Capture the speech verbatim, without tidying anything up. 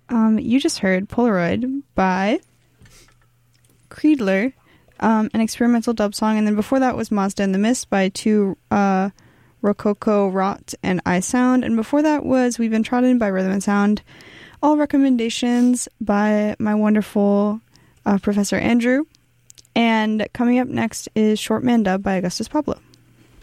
Um, you just heard Polaroid by Creedler, um, an experimental dub song. And then before that was Mazda and the Mist by two uh, Rococo, Rot, and iSound. And before that was We've Been Trodden by Rhythm and Sound. All recommendations by my wonderful uh, Professor Andrew. And coming up next is Short Man Dub by Augustus Pablo.